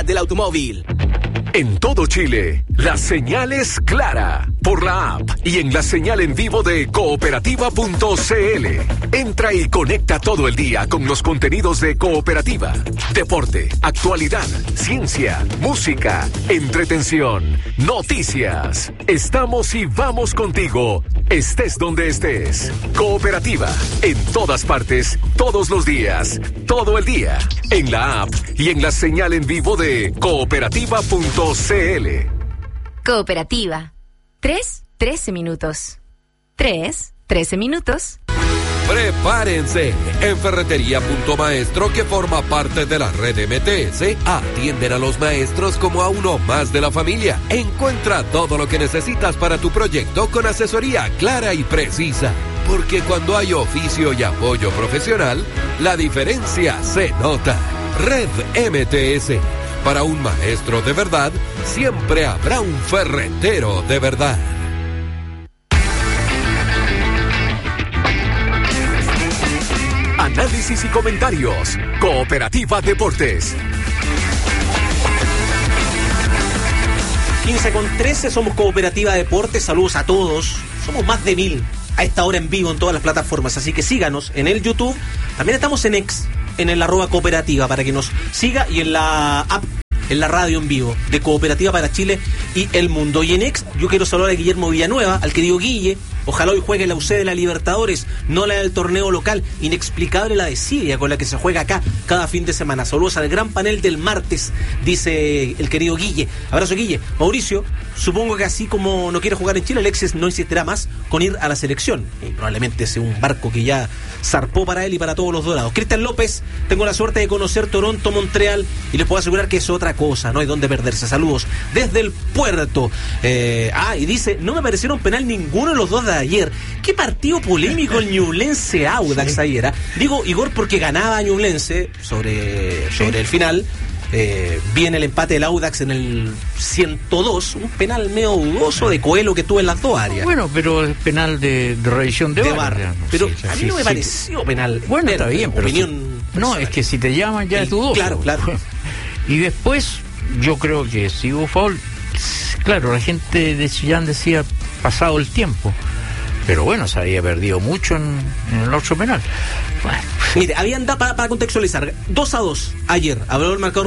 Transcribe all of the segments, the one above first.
calidad del automóvil. En todo Chile, la señal es clara por la app y en la señal en vivo de cooperativa.cl. Entra y conecta todo el día con los contenidos de Cooperativa. Deporte, actualidad, ciencia, música, entretención, noticias. Estamos y vamos contigo, estés donde estés. Cooperativa, en todas partes, todos los días, todo el día. En la app y en la señal en vivo de cooperativa.cl. Cooperativa. 13 minutos. 13 minutos. Prepárense. En Ferretería Punto Maestro, que forma parte de la red MTS, atienden a los maestros como a uno más de la familia. Encuentra todo lo que necesitas para tu proyecto con asesoría clara y precisa. Porque cuando hay oficio y apoyo profesional, la diferencia se nota. Red MTS. Para un maestro de verdad, siempre habrá un ferretero de verdad. Análisis y comentarios. Cooperativa Deportes. 15:13, somos Cooperativa Deportes. Saludos a todos. Somos más de 1000 a esta hora en vivo en todas las plataformas. Así que síganos en el YouTube. También estamos en X, en el @cooperativa, para que nos siga, y en la app, en la radio en vivo de Cooperativa para Chile y el mundo. Y en X, yo quiero saludar a Guillermo Villanueva, al querido Guille. Ojalá hoy juegue la UC de la Libertadores, no la del torneo local. Inexplicable la desidia con la que se juega acá cada fin de semana. Saludos al gran panel del martes, dice el querido Guille. Abrazo, Guille. Mauricio, supongo que así como no quiere jugar en Chile, Alexis no insistirá más con ir a la selección. Y probablemente sea un barco que ya zarpó para él y para todos los dorados. Cristian López, tengo la suerte de conocer Toronto, Montreal, y les puedo asegurar que es otra cosa, no hay dónde perderse. Saludos desde el puerto. Y dice, no me parecieron penal ninguno de los dos de ayer. Qué partido polémico el Ñublense Audax ayer. Digo, Igor, porque ganaba Ñublense sobre el final. Viene el empate del Audax en el 102, un penal medio dudoso de Coelho que tuvo en las dos áreas. Bueno, pero el penal de revisión de VAR. Pero a mí no me pareció penal. Bueno, está bien, pero no, es que si te llaman ya es dudoso. Claro. Y después, yo creo que si hubo foul, claro, la gente de Chillán decía pasado el tiempo. Pero bueno, se había perdido mucho en el otro penal. Bueno. Mire, habían dado, para contextualizar, 2-2 ayer. Habló el marcador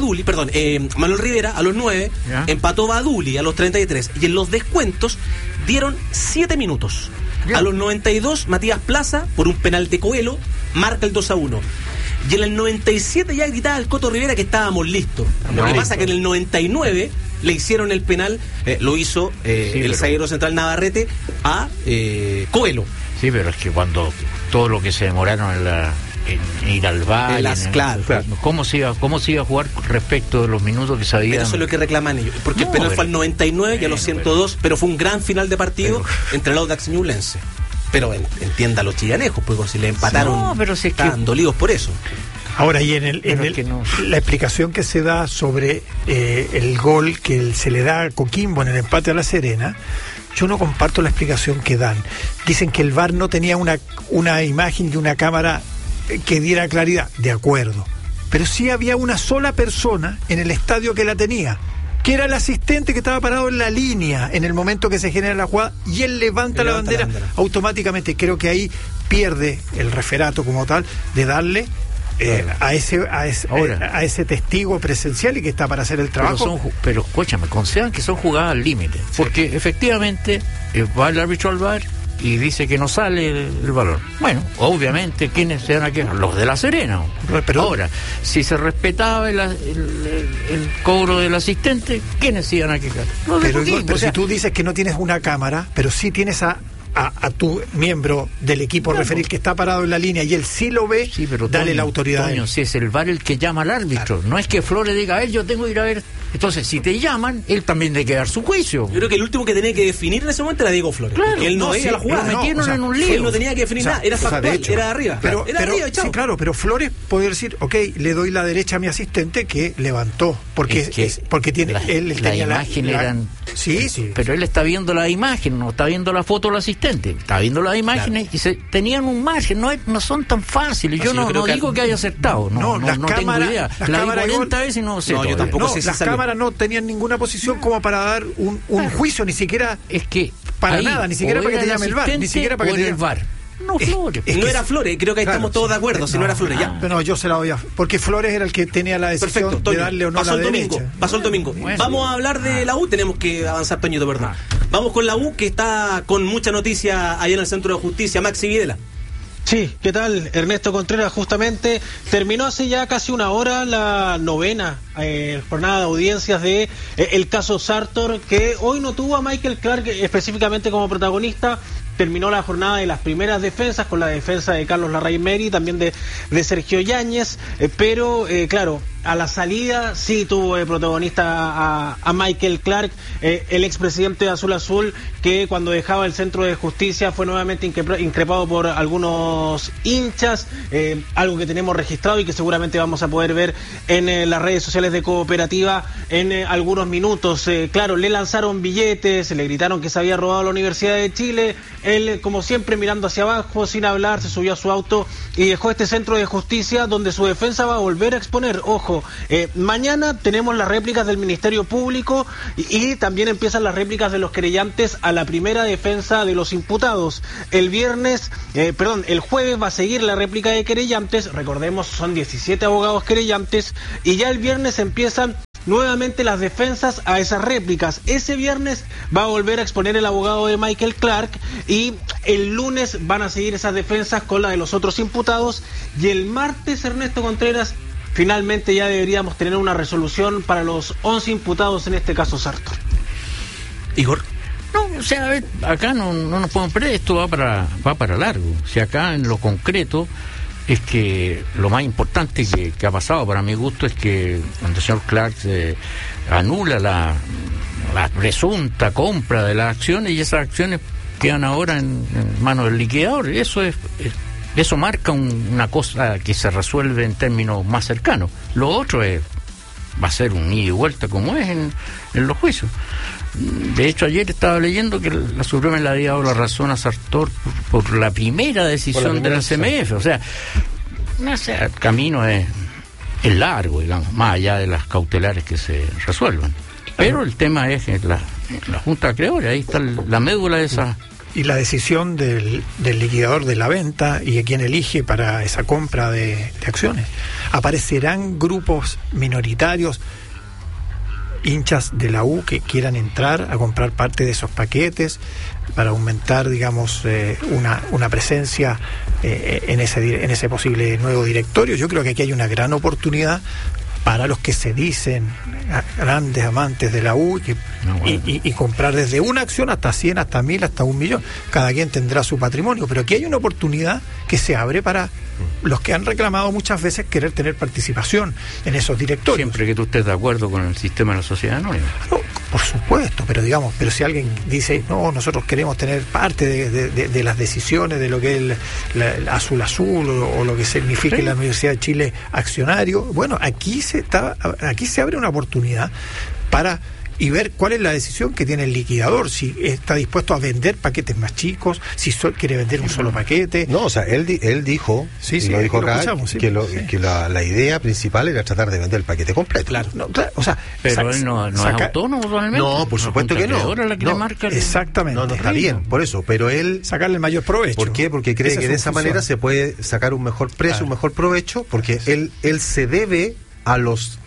Manuel Rivera a los 9, ¿ya? Empató Baduli a los 33. Y en los descuentos dieron 7 minutos. ¿Ya? A los 92, Matías Plaza, por un penal de Coelho, marca el 2-1. Y en el 97 ya gritaba el Coto Rivera que estábamos listos. Lo que pasa es que en el 99... le hicieron el penal, lo hizo el zaguero central Navarrete a Coelho. Sí, pero es que cuando todo lo que se demoraron en ir al VAR, claro. ¿Cómo se iba a jugar respecto de los minutos que se habían? Pero eso es lo que reclaman ellos, porque el penal fue al 99 y a los 102, pero fue un gran final de partido entre el Audax y Ñublense. Pero entienda los chillanejos, pues si le empataron, estaban dolidos por eso. Ahora, y la explicación que se da sobre el gol que se le da a Coquimbo en el empate a La Serena, yo no comparto la explicación que dan. Dicen que el VAR no tenía una imagen de una cámara que diera claridad. De acuerdo. Pero sí había una sola persona en el estadio que la tenía, que era el asistente que estaba parado en la línea en el momento que se genera la jugada, y él levanta la bandera automáticamente. Creo que ahí pierde el referato como tal de darle a ese testigo presencial y que está para hacer el trabajo. Pero escúchame, concedan que son jugadas al límite, porque efectivamente va el árbitro al VAR y dice que no sale el balón. Bueno, obviamente, ¿quiénes se van a quejar? Los de La Serena. Pero ahora, si se respetaba el cobro del asistente, ¿quiénes se iban a quejar? Pero si tú dices que no tienes una cámara, pero sí tienes a tu miembro del equipo referir que está parado en la línea y él sí lo ve, dale la autoridad. Si es el VAR el que llama al árbitro, no es que Flores diga, yo tengo que ir a ver Entonces, si te llaman, él también tiene que dar su juicio. Yo creo que el último que tenía que definir en ese momento era Diego Flores. Claro, porque él no veía la jugada. Lo metieron en un lío. Él no tenía que definir nada, era factual, de hecho, era de arriba. Era de arriba, chao. Sí, claro, pero Flores puede decir, ok, le doy la derecha a mi asistente que levantó, porque tiene él la tenía imagen eran... Sí. Pero él está viendo la imagen, no está viendo la foto del asistente, está viendo las imágenes y tenían un margen, no son tan fáciles. Yo no digo que haya acertado, no tengo idea. La vi 40 veces y no sé. No, yo tampoco sé si las cámaras no tenían ninguna posición como para dar un juicio, ni siquiera es que para nada, ni siquiera para que te llame el VAR, ni siquiera para que te llame el VAR. No, Flores. No era Flores, creo que ahí estamos todos de acuerdo, si no era Flores, ya. Pero no, yo se la voy a... Porque Flores era el que tenía la decisión. Perfecto, Toño, de darle o no la derecha. Pasó el domingo. Vamos a hablar de la U, tenemos que avanzar, Toñito, ¿verdad? Vamos con la U, que está con mucha noticia allá en el Centro de Justicia. Maxi Videla. Sí, ¿qué tal? Ernesto Contreras, justamente terminó hace ya casi una hora la novena jornada de audiencias de el caso Sartor, que hoy no tuvo a Michael Clark específicamente como protagonista. Terminó la jornada de las primeras defensas con la defensa de Carlos Larraín Meri, también de Sergio Yáñez, pero claro, a la salida sí tuvo protagonista a Michael Clark, el expresidente de Azul Azul, que cuando dejaba el Centro de Justicia fue nuevamente increpado por algunos hinchas, algo que tenemos registrado y que seguramente vamos a poder ver en las redes sociales de Cooperativa en algunos minutos. Claro, le lanzaron billetes, le gritaron que se había robado la Universidad de Chile. Él, como siempre, mirando hacia abajo, sin hablar, se subió a su auto y dejó este Centro de Justicia donde su defensa va a volver a exponer. Ojo, mañana tenemos las réplicas del Ministerio Público y también empiezan las réplicas de los querellantes a la primera defensa de los imputados. El jueves va a seguir la réplica de querellantes, recordemos, son 17 abogados querellantes, y ya el viernes empiezan nuevamente las defensas a esas réplicas. Ese viernes va a volver a exponer el abogado de Michael Clark y el lunes van a seguir esas defensas con la de los otros imputados, y el martes, Ernesto Contreras, finalmente ya deberíamos tener una resolución para los 11 imputados en este caso Sartor. Igor. No, o sea, acá no nos podemos perder, esto va para largo. O sea, acá en lo concreto es que lo más importante que ha pasado para mi gusto es que cuando el señor Clark anula la presunta compra de las acciones, y esas acciones quedan ahora en manos del liquidador. Eso marca una cosa que se resuelve en términos más cercanos. Lo otro va a ser un ida y vuelta como es en los juicios. De hecho, ayer estaba leyendo que la Suprema le había dado la razón a Sartor por la primera decisión de la CMF. O sea, el camino es largo, digamos, más allá de las cautelares que se resuelvan. Pero el tema es que la Junta de Acreedores, ahí está la médula de esa... Y la decisión del liquidador de la venta y de quién elige para esa compra de acciones. Aparecerán grupos minoritarios, hinchas de la U, que quieran entrar a comprar parte de esos paquetes para aumentar, digamos, una presencia en ese posible nuevo directorio. Yo creo que aquí hay una gran oportunidad para los que se dicen grandes amantes de la U y comprar desde una acción hasta 100, hasta 1000, hasta 1 millón. Cada quien tendrá su patrimonio, pero aquí hay una oportunidad que se abre para los que han reclamado muchas veces querer tener participación en esos directorios. Siempre que tú estés de acuerdo con el sistema de la sociedad anónima. No, por supuesto, pero si alguien dice, no, nosotros queremos tener parte de las decisiones de lo que es el Azul Azul o lo que significa la Universidad de Chile accionario, bueno, aquí se abre una oportunidad para y ver cuál es la decisión que tiene el liquidador, si está dispuesto a vender paquetes más chicos, si quiere vender un solo paquete. No, o sea, él dijo, lo dijo acá, que la idea principal era tratar de vender el paquete completo. Claro, o sea, pero él no es autónomo totalmente. No, por supuesto que no. Exactamente. No está bien, por eso, pero él... Sacarle el mayor provecho. ¿Por qué? Porque cree que de esa manera se puede sacar un mejor precio, un mejor provecho, porque él se debe a los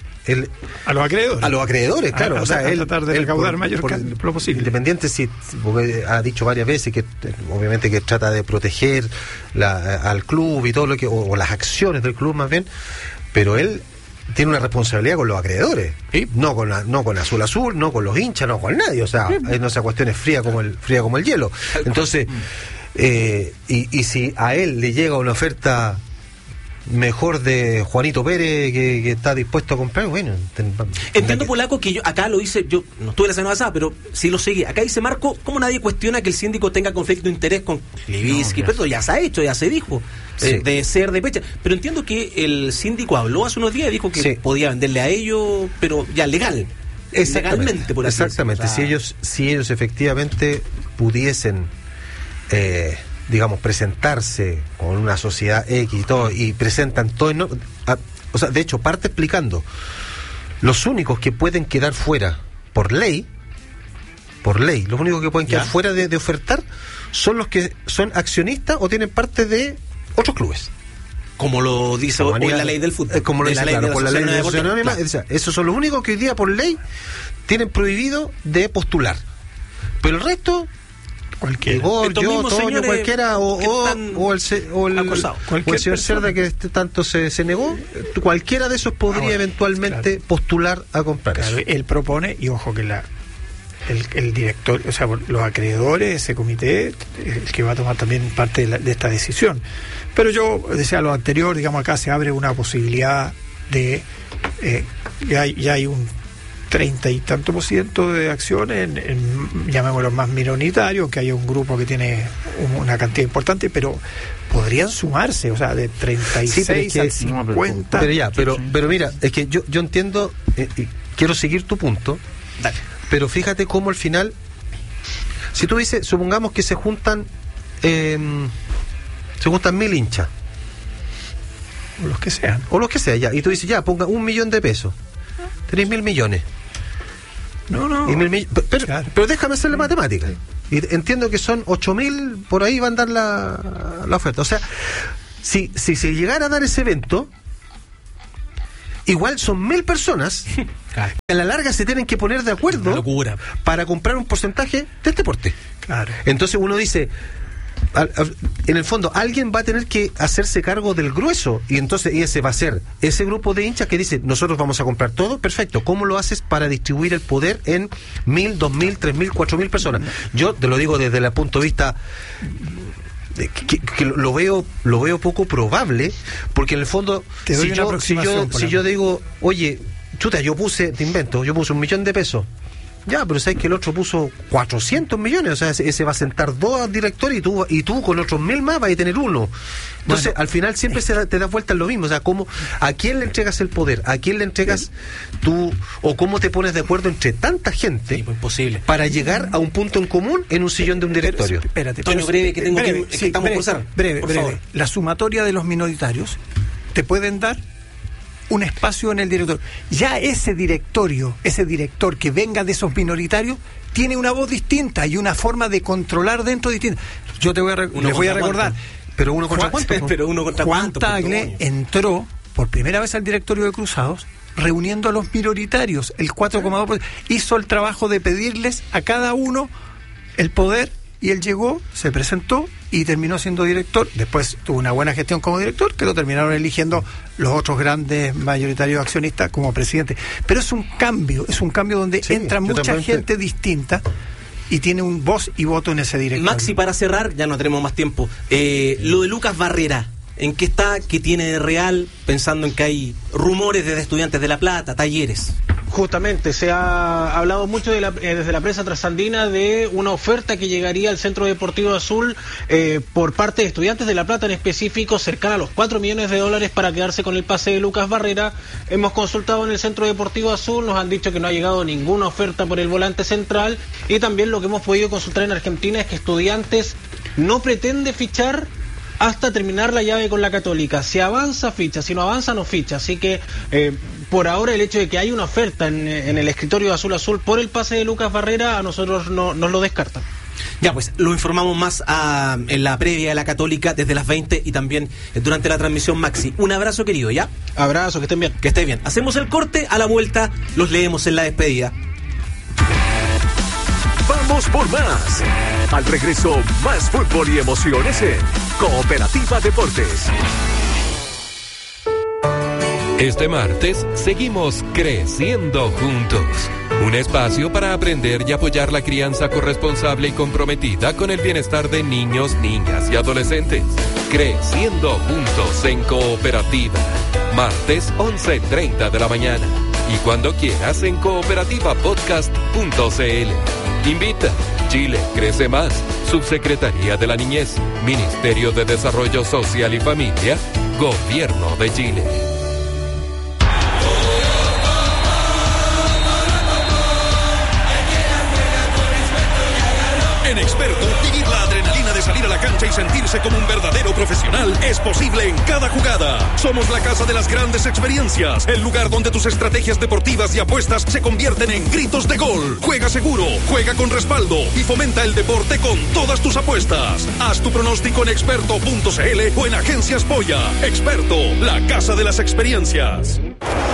acreedores, claro. Él tratar de recaudar mayor lo posible. Independiente, porque ha dicho varias veces que obviamente que trata de proteger al club y todo lo que, o las acciones del club más bien, pero él tiene una responsabilidad con los acreedores, ¿sí? no con Azul Azul, no con los hinchas, no con nadie, o sea, no esa cuestión es fría como el hielo. Entonces, y si a él le llega una oferta mejor de Juanito Pérez que está dispuesto a comprar, bueno. Entiendo, Polaco, que yo acá lo hice, yo no estuve la semana pasada, pero sí lo seguí. Acá dice Marco, ¿cómo nadie cuestiona que el síndico tenga conflicto de interés con Levinsky? Pero ya se ha hecho, ya se dijo, de ser de pecha. Pero entiendo que el síndico habló hace unos días y dijo que podía venderle a ellos, pero ya legalmente, por así decirlo. O sea, si ellos efectivamente pudiesen digamos, presentarse con una sociedad X y todo, y presentan todo, o sea, de hecho, parte explicando, los únicos que pueden quedar fuera por ley, los únicos que pueden quedar fuera de ofertar son los que son accionistas o tienen parte de otros clubes. Como lo dice hoy la ley del fútbol. Como lo dice, claro, por la ley de la sociedad anónima. Claro. Esos son los únicos que hoy día por ley tienen prohibido de postular. Pero el resto, cualquiera, Toño, cualquiera, o el señor Cerda, que tanto se negó, cualquiera de esos podría eventualmente postular a comprar eso. Él propone, y ojo que el director, o sea, los acreedores, ese comité, el que va a tomar también parte de esta decisión. Pero yo decía lo anterior, digamos, acá se abre una posibilidad de ya hay un 30 y tanto % de acciones llamémoslo más minoritarios, que haya un grupo que tiene una cantidad importante, pero podrían sumarse, o sea, de 36 al 50. Pero mira, es que yo entiendo, y quiero seguir tu punto. Dale. Pero fíjate cómo al final, si tú dices, supongamos que se juntan 1000 hinchas, o los que sean, ya, y tú dices, ya, ponga $1.000.000, tenés 1.000 millones. No. Pero déjame hacer la matemática. Y entiendo que son 8.000, por ahí van a dar la oferta. O sea, si se llegara a dar ese evento, igual son 1.000 personas que a la larga se tienen que poner de acuerdo para comprar un porcentaje de este porte. Claro. Entonces uno dice, en el fondo alguien va a tener que hacerse cargo del grueso, y entonces ese va a ser ese grupo de hinchas que dice, nosotros vamos a comprar todo. Perfecto, ¿cómo lo haces para distribuir el poder en 1.000, 2.000, 3.000, 4.000 personas? Yo te lo digo desde el punto de vista que lo veo poco probable, porque en el fondo si yo digo, oye, chuta, yo puse $1.000.000, ya, pero sabes que el otro puso 400 millones, o sea, ese va a sentar 2 directores, y tú con otros 1.000 más vas a tener uno. Entonces, al final siempre te das vuelta en lo mismo, o sea, ¿a quién le entregas el poder? ¿A quién le entregas tú? ¿O cómo te pones de acuerdo entre tanta gente imposible para llegar a un punto en común en un sillón de un directorio? Espérate, Toño, breve, que estamos por cerrar. Breve. La sumatoria de los minoritarios te pueden dar un espacio en el directorio. Ya ese director que venga de esos minoritarios tiene una voz distinta y una forma de controlar dentro distinta. Yo les voy a recordar. Pero uno contra cuánto. Pero uno contra Juan cuánto. Tagle entró por primera vez al directorio de Cruzados reuniendo a los minoritarios, el 4,2%. Hizo el trabajo de pedirles a cada uno el poder, y él llegó, se presentó y terminó siendo director. Después tuvo una buena gestión como director, que lo terminaron eligiendo los otros grandes mayoritarios accionistas como presidente. Pero es un cambio donde entra mucha gente distinta y tiene un voz y voto en ese directorio. Maxi, para cerrar, ya no tenemos más tiempo, lo de Lucas Barrera, ¿en qué está? ¿Qué tiene de real? Pensando en que hay rumores desde Estudiantes de La Plata, Talleres. Justamente, se ha hablado mucho desde la prensa trasandina de una oferta que llegaría al Centro Deportivo Azul por parte de Estudiantes de La Plata, en específico, cercana a los $4 millones para quedarse con el pase de Lucas Barrera. Hemos consultado en el Centro Deportivo Azul, nos han dicho que no ha llegado ninguna oferta por el volante central, y también lo que hemos podido consultar en Argentina es que Estudiantes no pretende fichar hasta terminar la llave con la Católica. Si avanza, ficha; si no avanza, no ficha. Así que por ahora el hecho de que hay una oferta en el escritorio de Azul por el pase de Lucas Barrera, a nosotros nos lo descartan. Ya, pues lo informamos más en la previa de la Católica desde las 20 y también durante la transmisión. Maxi, un abrazo, querido, ¿ya? Abrazo, que estén bien. Que estén bien. Hacemos el corte, a la vuelta los leemos en la despedida. Vamos por más. Al regreso, más fútbol y emociones en Cooperativa Deportes. Este martes seguimos creciendo juntos. Un espacio para aprender y apoyar la crianza corresponsable y comprometida con el bienestar de niños, niñas y adolescentes. Creciendo juntos en Cooperativa. Martes 11:30 de la mañana. Y cuando quieras en cooperativapodcast.cl. Invita. Chile crece más. Subsecretaría de la Niñez. Ministerio de Desarrollo Social y Familia. Gobierno de Chile. En Experto, vivir la adrenalina de salir a la cancha y sentirse como un verdadero profesional es posible en cada jugada. Somos la casa de las grandes experiencias, el lugar donde tus estrategias deportivas y apuestas se convierten en gritos de gol. Juega seguro, juega con respaldo y fomenta el deporte con todas tus apuestas. Haz tu pronóstico en experto.cl o en Agencias Polla. Experto, la casa de las experiencias.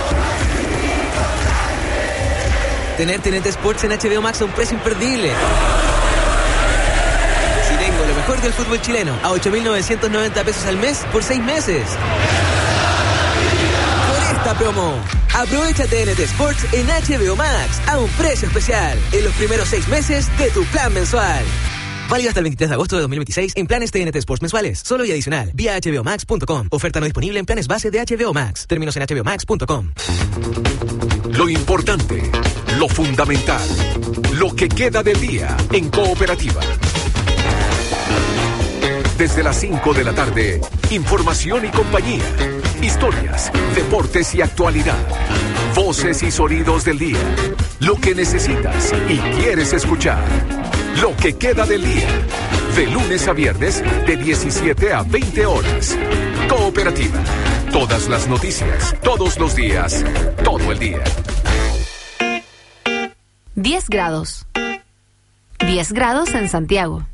Tener TNT Sports en HBO Max a un precio imperdible. Lo mejor del fútbol chileno a 8.990 pesos al mes por 6 meses. Por esta promo, aprovecha TNT Sports en HBO Max a un precio especial en los primeros 6 meses de tu plan mensual. Válido hasta el 23 de agosto de 2026 en planes TNT Sports mensuales, solo y adicional, vía hbomax.com. Oferta no disponible en planes base de HBO Max. Términos en hbomax.com. Lo importante, lo fundamental, lo que queda del día en Cooperativa. Desde las 5 de la tarde, información y compañía, historias, deportes y actualidad, voces y sonidos del día, lo que necesitas y quieres escuchar, lo que queda del día, de lunes a viernes de 17 a 20 horas. Cooperativa, todas las noticias, todos los días, todo el día. 10 grados. 10 grados en Santiago.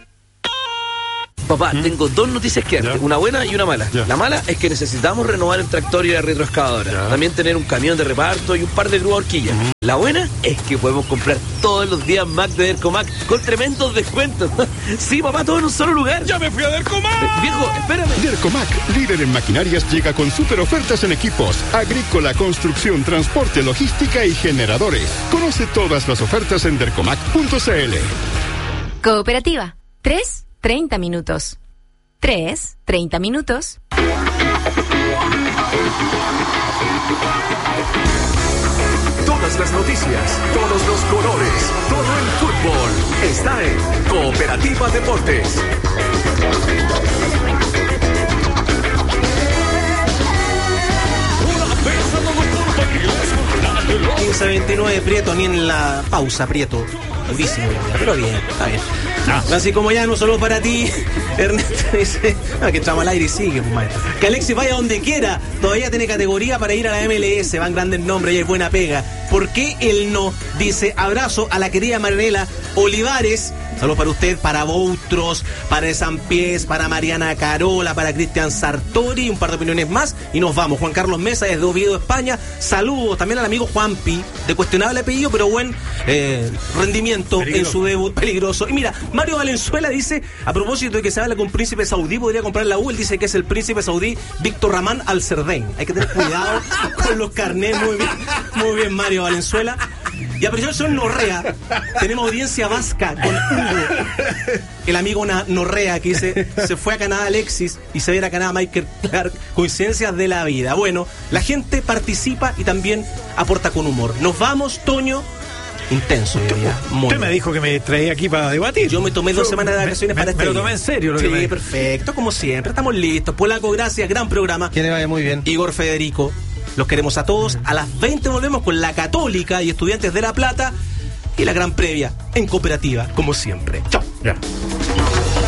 Papá, tengo 2 noticias que darte, una buena y una mala. La mala es que necesitamos renovar el tractor y la retroexcavadora. También tener un camión de reparto y un par de grúas horquillas. La buena es que podemos comprar todos los días Mac de Dercomac con tremendos descuentos. Sí, papá, todo en un solo lugar. ¡Ya me fui a Dercomac! Viejo, espérame. Dercomac, líder en maquinarias, llega con super ofertas en equipos, agrícola, construcción, transporte, logística y generadores. Conoce todas las ofertas en dercomac.cl. Cooperativa. 3:30 minutos. 3:30 minutos. Todas las noticias, todos los colores, todo el fútbol está en Cooperativa Deportes. 15:29, Prieto, ni en la pausa, Prieto. Durísimo, pero bien, está bien. Así como ya, no solo para ti, Ernesto dice, que entramos al aire y sigue, maestro. Que Alexis vaya donde quiera, todavía tiene categoría para ir a la MLS, van grandes nombres y hay buena pega. ¿Por qué él no? Dice, abrazo a la querida Marinela Olivares. Saludos para usted, para Boutros, para San Pies, para Mariana Carola, para Cristian Sartori, un par de opiniones más y nos vamos. Juan Carlos Mesa desde Oviedo, España. Saludos también al amigo Juanpi, de cuestionable apellido, pero buen rendimiento en su debut, peligroso. Y mira, Mario Valenzuela dice, a propósito de que se habla con príncipe saudí, podría comprar la U, él dice que es el príncipe saudí Víctor Rahman Al Cerdain. Hay que tener cuidado con los carnés, muy bien Mario Valenzuela. Y a presión Norrea, tenemos audiencia vasca con Hugo, el amigo Norrea, que dice, se fue a Canadá Alexis y se viene a Canadá Michael Clark, coincidencias de la vida. Bueno, la gente participa y también aporta con humor. Nos vamos, Toño. Intenso, usted me dijo que me traía aquí para debatir. Yo me tomé 2 semanas de vacaciones para me lo tomé en serio. Sí, perfecto, como siempre, estamos listos. Polaco, gracias, gran programa. Que le vaya muy bien. Igor Federico, los queremos a todos. A las 20 volvemos con la Católica y Estudiantes de La Plata y la gran previa en Cooperativa, como siempre. Chao. Ya.